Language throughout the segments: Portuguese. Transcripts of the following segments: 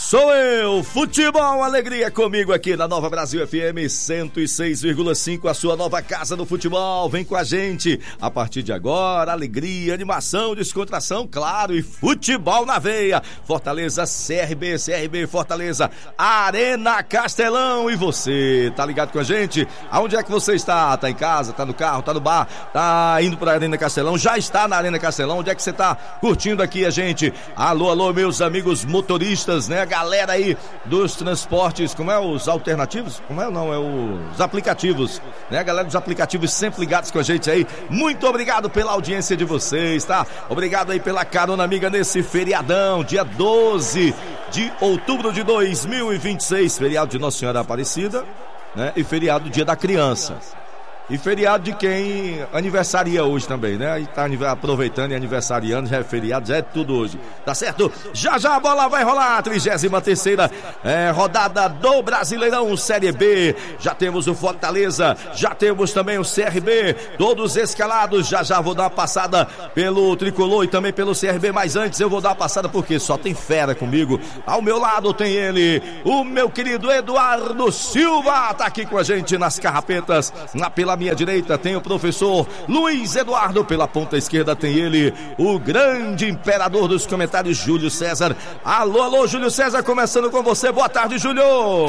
Sou eu, Futebol Alegria, comigo aqui na Nova Brasil FM 106,5, a sua nova casa do futebol. Vem com a gente a partir de agora, alegria, animação, descontração, claro, e futebol na veia. Fortaleza, CRB Fortaleza, Arena Castelão. E você, tá ligado com a gente? Aonde é que você está? Tá em casa, tá no carro, tá no bar, tá indo pra Arena Castelão, já está na Arena Castelão? Onde é que você tá curtindo aqui a gente? Alô, meus amigos motoristas, né? A galera aí dos transportes, como é os alternativos? Como é? Não, é os aplicativos, né? A galera dos aplicativos sempre ligados com a gente aí. Muito obrigado pela audiência de vocês, tá? Obrigado aí pela carona amiga nesse feriadão, dia 12 de outubro de 2026, feriado de Nossa Senhora Aparecida, né? E feriado Dia da Criança. E feriado de quem aniversaria hoje também, né? E tá aproveitando e aniversariando, já é feriado, já é tudo hoje, tá certo? Já a bola vai rolar, 33ª rodada do Brasileirão Série B. Já temos o Fortaleza, já temos também o CRB, todos escalados. Já vou dar uma passada pelo Tricolor e também pelo CRB, mas antes eu vou dar uma passada porque só tem fera comigo. Ao meu lado tem ele, o meu querido Eduardo Silva, tá aqui com a gente nas carrapetas, pela minha direita tem o professor Luiz Eduardo, pela ponta esquerda tem ele, o grande imperador dos comentários, Júlio César. Alô, Júlio César, começando com você. Boa tarde, Júlio.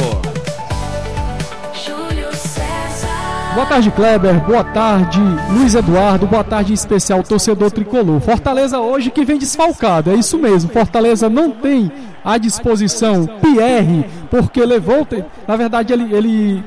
Boa tarde, Kleber. Boa tarde, Luiz Eduardo. Boa tarde em especial, torcedor tricolor. Fortaleza hoje que vem desfalcado, é isso mesmo. Fortaleza não tem à disposição Pierre, porque levou, na verdade ele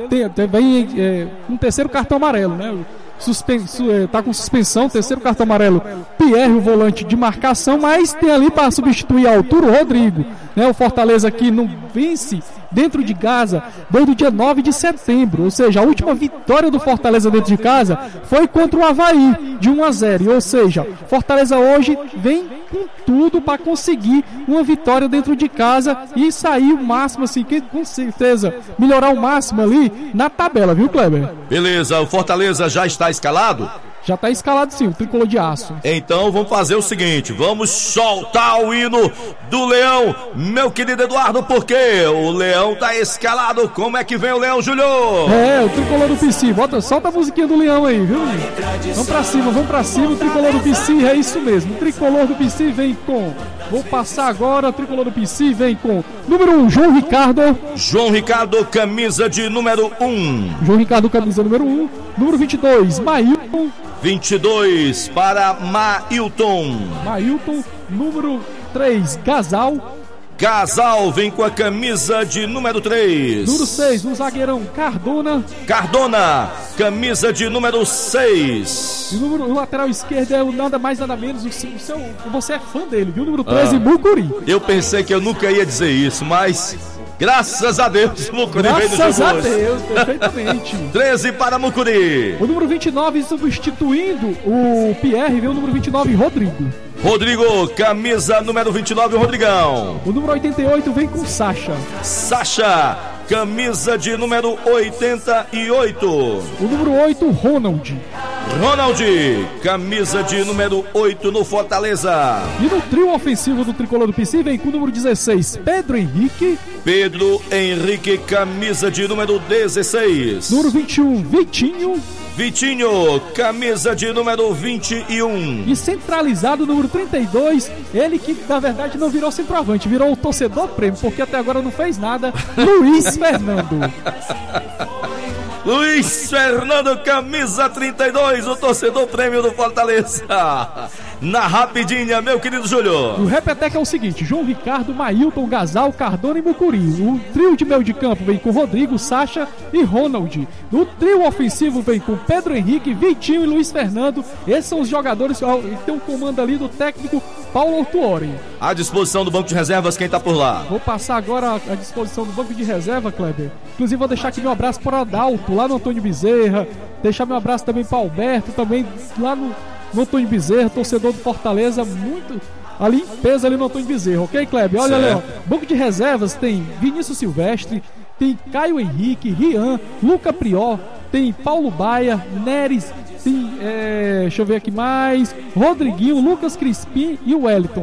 vem um terceiro cartão amarelo, né? Tá com suspensão, terceiro cartão amarelo. Pierre, o volante de marcação, mas tem ali para substituir a altura o Rodrigo, né? O Fortaleza que não vence dentro de casa desde o dia 9 de setembro, ou seja, a última vitória do Fortaleza dentro de casa foi contra o Avaí, de 1-0, ou seja, Fortaleza hoje vem com tudo para conseguir uma vitória dentro de casa e sair o máximo, assim, que com certeza melhorar o máximo ali na tabela, viu, Kleber? Beleza, o Fortaleza já está escalado? Já está escalado sim, o tricolor de aço. Então vamos fazer o seguinte, vamos soltar o hino do Leão, meu querido Eduardo, porque o Leão tá escalado. Como é que vem o Leão, Júlio? O tricolor do PC, solta a musiquinha do Leão aí, viu? Vamos pra cima, o tricolor do PC, é isso mesmo. O tricolor do PC vem com... Vou passar agora, o tricolor do PC vem com número 1, João Ricardo, camisa de número 1. João Ricardo, camisa número 1. Número 22, Mailton. 22 para Mailton. Número 3, Gasal vem com a camisa de número 3. Número 6, o zagueirão Cardona, camisa de número 6. E o lateral esquerdo é o nada mais nada menos, você é fã dele, viu? Número 13, Mucuri. Eu pensei que eu nunca ia dizer isso, mas... Graças a Deus, Mucuri veio no jogo. Graças a Deus, perfeitamente. 13 para Mucuri. O número 29 substituindo o Pierre, veio o número 29, Rodrigo, camisa número 29, o Rodrigão. O número 88 vem com Sacha, camisa de número 88. O número 8, Ronald, camisa de número 8 no Fortaleza. E no trio ofensivo do tricolor do PC vem com o número 16, Pedro Henrique, camisa de número 16. Número 21, Vitinho, camisa de número 21. E centralizado, número 32, ele que na verdade não virou centroavante, virou o torcedor prêmio, porque até agora não fez nada, Luiz Fernando, camisa 32, o torcedor prêmio do Fortaleza. Na rapidinha, meu querido Júlio. O repeteco é o seguinte: João Ricardo, Mailton, Gasal, Cardona e Mucuri. O trio de meio de campo vem com Rodrigo, Sacha e Ronald. O trio ofensivo vem com Pedro Henrique, Vitinho e Luiz Fernando. Esses são os jogadores que tem um comando ali do técnico Paulo Autuori. À disposição do banco de reservas, quem tá por lá? Vou passar agora à disposição do banco de reserva, Kleber. Inclusive vou deixar aqui meu abraço para o Adalto, lá no Antônio Bezerra. Deixar meu abraço também para Alberto, também lá no Antônio Bezerra, torcedor do Fortaleza, muito ali em peso ali no Antônio Bezerra, ok, Kleber? Olha ali, ó, banco de reservas tem Vinícius Silvestre, tem Caio Henrique, Rian, Luca Prior, tem Paulo Baia, Neres, tem, deixa eu ver aqui mais, Rodriguinho, Lucas Crispim e o Wellington.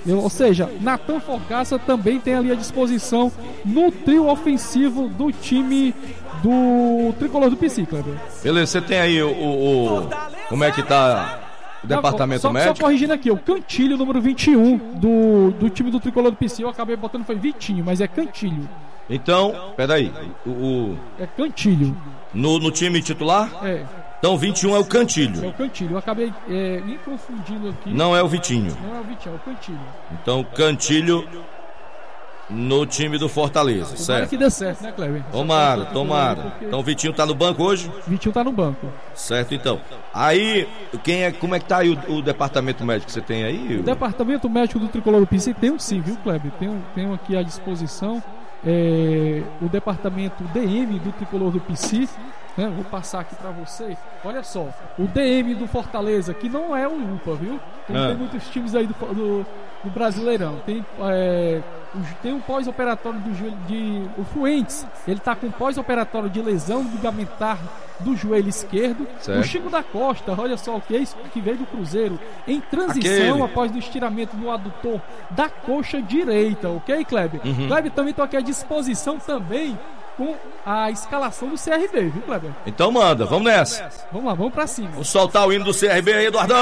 Ou seja, Natan Forcaça também tem ali à disposição no trio ofensivo do time do Tricolor do PC, Kleber. Beleza, você tem aí como é que tá o departamento médico? Só corrigindo aqui, o Cantilho, número 21 do time do Tricolor do PC, eu acabei botando, foi Vitinho, mas é Cantilho. Então, peraí, é Cantilho. No time titular? É. Então 21 é o Cantilho. É o Cantilho, eu acabei me confundindo aqui. Não é o Vitinho. Não é o Vitinho, é o Cantilho. Então Cantilho no time do Fortaleza, certo? Que dê certo, né, Cleber? Tomara. Então o Vitinho tá no banco hoje? Vitinho tá no banco. Certo, então. Aí, como é que tá aí o departamento médico que você tem aí? O departamento médico do Tricolor do PC tem sim, viu, Cleber? Tem aqui à disposição o departamento DM do Tricolor do PC. Vou passar aqui pra você. Olha só, o DM do Fortaleza, que não é o UPA, viu? Tem muitos times aí do Brasileirão. Tem um pós-operatório do joelho o Fuentes. Ele tá com pós-operatório de lesão ligamentar do joelho esquerdo. Certo. O Chico da Costa, olha só o que é isso, que veio do Cruzeiro, em transição após o estiramento no adutor da coxa direita, ok, Kleber? Kleber, também tô aqui à disposição também com a escalação do CRB, viu, Kleber? Então manda, vamos nessa. Vamos lá, vamos pra cima. Vamos soltar o hino do CRB aí, Eduardão.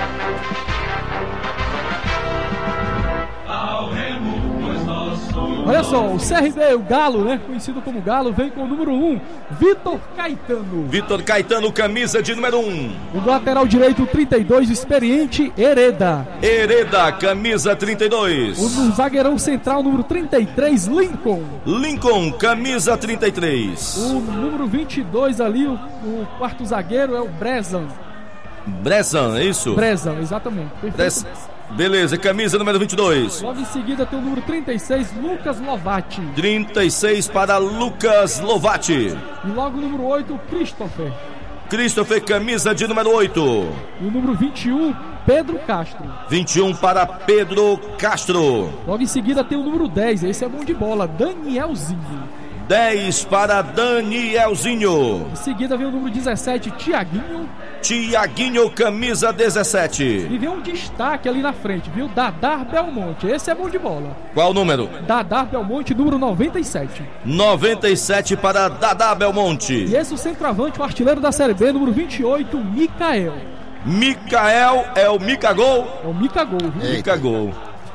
Olha só, o CRB, o Galo, né? Conhecido como Galo, vem com o número 1, Vitor Caetano. Vitor Caetano, camisa de número 1. O lateral direito, 32, experiente, Hereda. Hereda, camisa 32. O zagueirão central, número 33, Lincoln. Lincoln, camisa 33. O número 22 ali, o quarto zagueiro é o Brezan. Brezan, é isso? Brezan, exatamente. Beleza, camisa número 22. Logo em seguida tem o número 36, Lucas Lovati. 36 para Lucas Lovati. E logo o número 8, Christopher. Christopher, camisa de número 8. E o número 21, Pedro Castro. 21 para Pedro Castro. Logo em seguida tem o número 10, esse é bom de bola, Danielzinho. 10 para Danielzinho. Em seguida vem o número 17, Tiaguinho, camisa 17. E vem um destaque ali na frente, viu? Dadar Belmonte, esse é bom de bola. Qual o número? Dadar Belmonte, número 97. 97 para Dadar Belmonte. E esse o centroavante, o artilheiro da Série B, número 28, Micael. Micael é o Micagol? É o Micagol, viu? Micagol.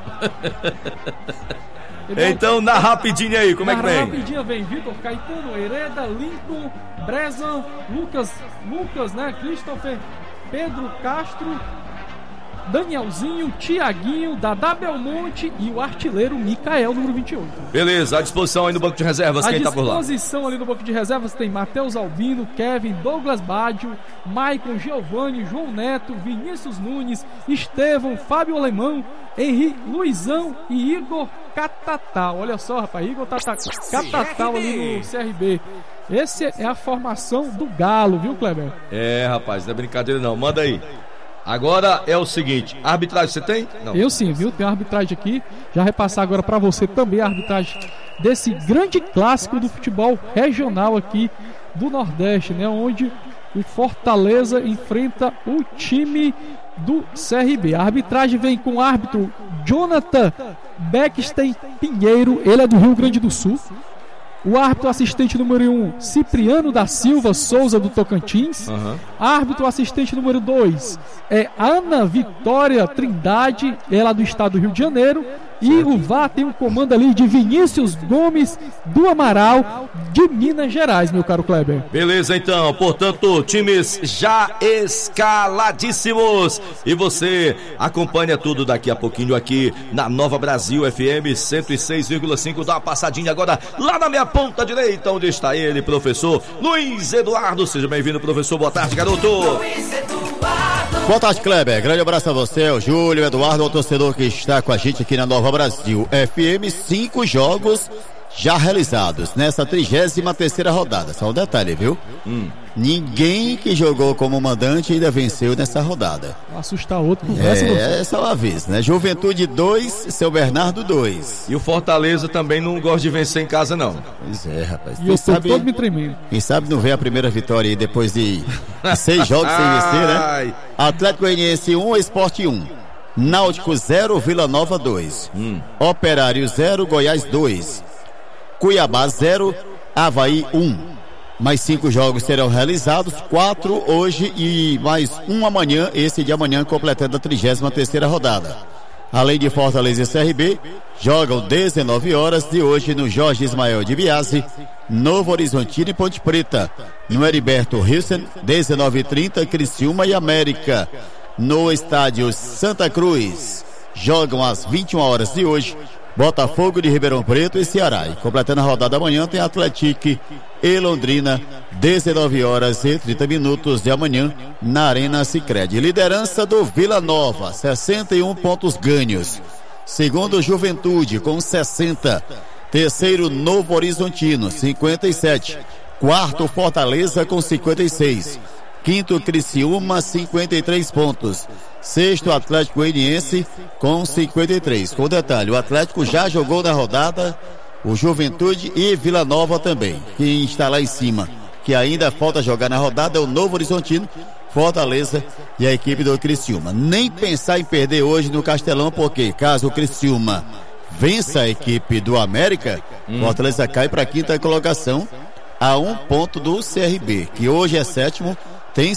Então, na rapidinha aí, como é que vem? Na rapidinha vem Vitor Caetano, Hereda, Lincoln, Brezan, Lucas, né? Christopher, Pedro Castro, Danielzinho, Tiaguinho, Dadá Belmonte e o artilheiro Micael, número 28. Beleza, à disposição aí no banco de reservas, quem tá por lá? À disposição ali no banco de reservas tem Matheus Albino, Kevin, Douglas Baggio, Maicon, Giovanni, João Neto, Vinícius Nunes, Estevão, Fábio Alemão, Henri, Luizão e Igor Catatal. Olha só, rapaz, Igor Catatal ali no CRB. Essa é a formação do Galo, viu, Kleber? É, rapaz, não é brincadeira não, manda aí. Agora é o seguinte, a arbitragem você tem? Não. Eu sim, viu? Tem a arbitragem aqui. Já repassar agora para você também a arbitragem desse grande clássico do futebol regional aqui do Nordeste, né? Onde o Fortaleza enfrenta o time do CRB. A arbitragem vem com o árbitro Jonathan Beckstein Pinheiro, ele é do Rio Grande do Sul. O árbitro assistente número 1, Cipriano da Silva Souza, do Tocantins. Árbitro assistente número 2 é Ana Vitória Trindade, ela do estado do Rio de Janeiro. E o VAR tem um comando ali de Vinícius Gomes do Amaral, de Minas Gerais, meu caro Kleber. Beleza, então, portanto, times já escaladíssimos. E você acompanha tudo daqui a pouquinho aqui na Nova Brasil FM 106,5. Dá uma passadinha agora lá na minha ponta direita, onde está ele, professor Luiz Eduardo. Seja bem-vindo, professor. Boa tarde, garoto. Boa tarde, Kleber. Grande abraço a você, o Júlio, Eduardo, o torcedor que está com a gente aqui na Nova Brasil FM. 5 jogos já realizados nessa 33ª rodada. Só um detalhe, viu? Ninguém que jogou como mandante ainda venceu nessa rodada. Assustar outro. É só um aviso, né? Juventude 2, Seu Bernardo 2. E o Fortaleza também não gosta de vencer em casa, não. Pois é, rapaz. E eu tô todo me tremendo. Quem sabe não vê a primeira vitória aí depois de 6 jogos sem vencer, né? Atlético Goianiense 1, Sport 1. Náutico 0, Vila Nova 2. Operário 0, Goiás 2. Cuiabá 0, Avaí 1. Mais 5 jogos serão realizados, 4 hoje e mais 1 amanhã, esse de amanhã completando a 33ª rodada. Além de Fortaleza e CRB, jogam 19 horas de hoje no Jorge Ismael de Biase, Novo Horizontino e Ponte Preta. No Heriberto Hilsen, 19h30, Criciúma e América. No estádio Santa Cruz, jogam às 21 horas de hoje, Botafogo de Ribeirão Preto e Ceará. E completando a rodada amanhã tem Atlético e Londrina, 19 horas e 30 minutos de amanhã, na Arena Sicredi. Liderança do Vila Nova, 61 pontos ganhos. Segundo, Juventude, com 60. Terceiro, Novo Horizontino, 57. Quarto, Fortaleza, com 56. Quinto, Criciúma, 53 pontos. Sexto, Atlético Goianiense, com 53. Com detalhe, o Atlético já jogou na rodada, o Juventude e Vila Nova também. Quem está lá em cima, que ainda falta jogar na rodada, é o Novo Horizontino, Fortaleza e a equipe do Criciúma. Nem pensar em perder hoje no Castelão, porque caso o Criciúma vença a equipe do América, Fortaleza cai para a 5ª colocação, a 1 ponto do CRB, que hoje é 7º,